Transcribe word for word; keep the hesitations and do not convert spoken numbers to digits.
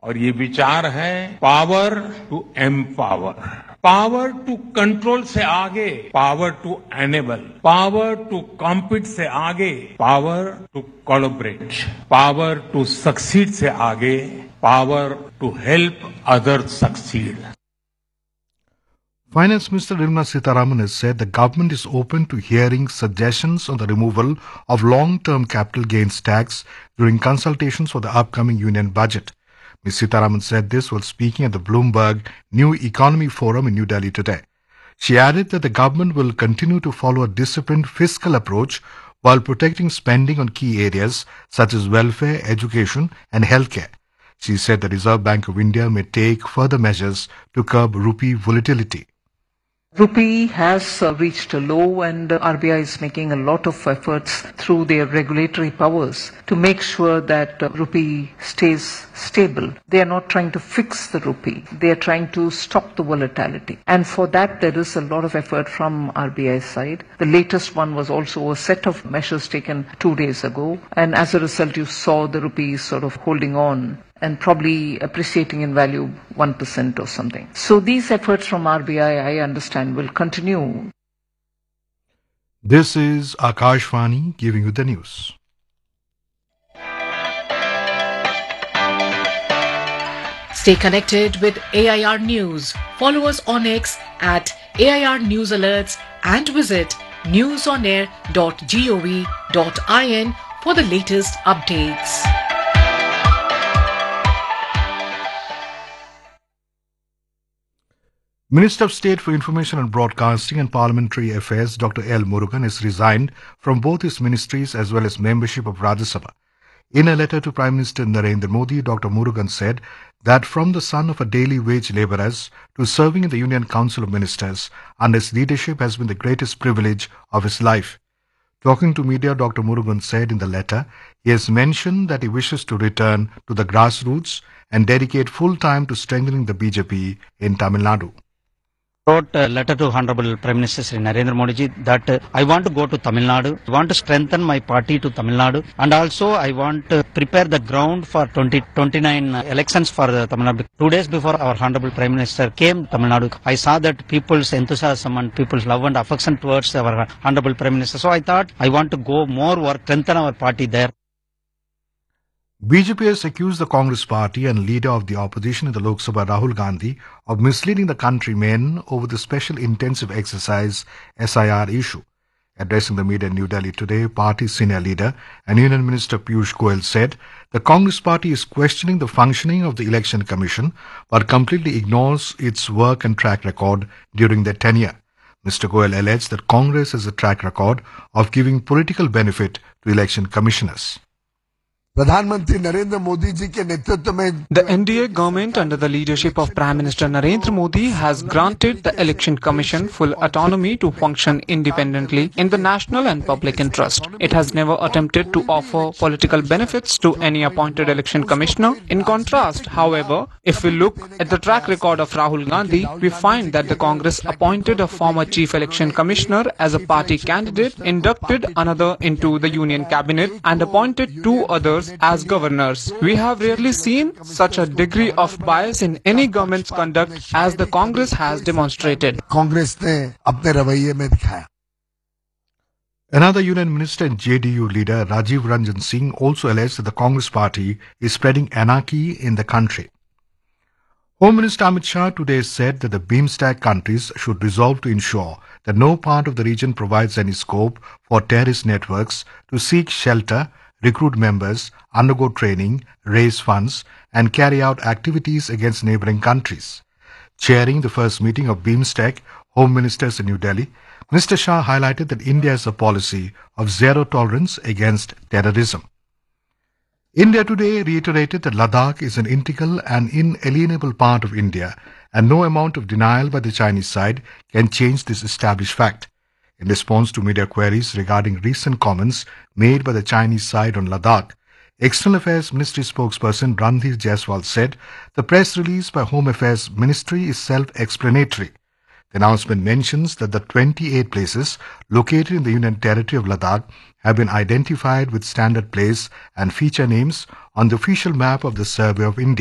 और ये विचार है power to empower, power to control से आगे power to enable, power to compete से आगे power to collaborate, power to succeed से आगे power to help others succeed. Finance Minister Nirmala Sitharaman has said the government is open to hearing suggestions on the removal of long-term capital gains tax during consultations for the upcoming union budget. Miz Sitharaman said this while speaking at the Bloomberg New Economy Forum in New Delhi today. She added that the government will continue to follow a disciplined fiscal approach while protecting spending on key areas such as welfare, education and healthcare. She said the Reserve Bank of India may take further measures to curb rupee volatility. Rupee has uh, reached a low, and uh, R B I is making a lot of efforts through their regulatory powers to make sure that uh, rupee stays stable. They are not trying to fix the rupee. They are trying to stop the volatility. And for that, there is a lot of effort from R B I's side. The latest one was also a set of measures taken two days ago. And as a result, you saw the rupee sort of holding on and probably appreciating in value one percent or something. So these efforts from R B I, I understand, will continue. This is Akashvani giving you the news. Stay connected with A I R News. Follow us on X at A I R News Alerts and visit newsonair dot gov dot in for the latest updates. Minister of State for Information and Broadcasting and Parliamentary Affairs Doctor L. Murugan has resigned from both his ministries as well as membership of Rajya Sabha. In a letter to Prime Minister Narendra Modi, Doctor Murugan said that from the son of a daily wage labourers to serving in the Union Council of Ministers under his leadership has been the greatest privilege of his life. Talking to media, Doctor Murugan said in the letter he has mentioned that he wishes to return to the grassroots and dedicate full time to strengthening the B J P in Tamil Nadu. Wrote a letter to Honorable Prime Minister Sri Narendra Modi ji that uh, I want to go to Tamil Nadu, I want to strengthen my party to Tamil Nadu, and also I want to prepare the ground for twenty twenty-nine uh, elections for uh, Tamil Nadu. Two days before our Honorable Prime Minister came to Tamil Nadu, I saw that people's enthusiasm and people's love and affection towards our Honorable Prime Minister. So I thought I want to go more work, strengthen our party there. B J P has accused the Congress party and leader of the opposition in the Lok Sabha, Rahul Gandhi, of misleading the countrymen over the Special Intensive Exercise S I R issue. Addressing the media in New Delhi today, party senior leader and Union Minister Piyush Goyal said the Congress party is questioning the functioning of the Election Commission but completely ignores its work and track record during their tenure. Mister Goyal alleged that Congress has a track record of giving political benefit to election commissioners. प्रधानमंत्री नरेंद्र मोदी जी के नेतृत्व में The N D A government under the leadership of Prime Minister Narendra Modi has granted the Election Commission full autonomy to function independently in the national and public interest. It has never attempted to offer political benefits to any appointed election commissioner. In contrast, however, if we look at the track record of Rahul Gandhi, we find that the Congress appointed a former chief election commissioner as a party candidate, inducted another into the union cabinet and appointed two others as governors. We have rarely seen such a degree of bias in any government's conduct as the Congress has demonstrated. Congress ने अपने रवैये में दिखाया. Another union minister and J D U leader Rajiv Ranjan Singh also alleged that the Congress party is spreading anarchy in the country. Home Minister Amit Shah today said that the BIMSTEC countries should resolve to ensure that no part of the region provides any scope for terrorist networks to seek shelter, recruit members, undergo training, raise funds, and carry out activities against neighboring countries. Chairing the first meeting of BIMSTEC Home Ministers in New Delhi, Mister Shah highlighted that India has a policy of zero tolerance against terrorism. India today reiterated that Ladakh is an integral and inalienable part of India, and no amount of denial by the Chinese side can change this established fact. In response to media queries regarding recent comments made by the Chinese side on Ladakh, External Affairs Ministry spokesperson Randhir Jaiswal said the press release by Home Affairs Ministry is self-explanatory. The announcement mentions that the twenty-eight places located in the Union Territory of Ladakh have been identified with standard place and feature names on the official map of the Survey of India.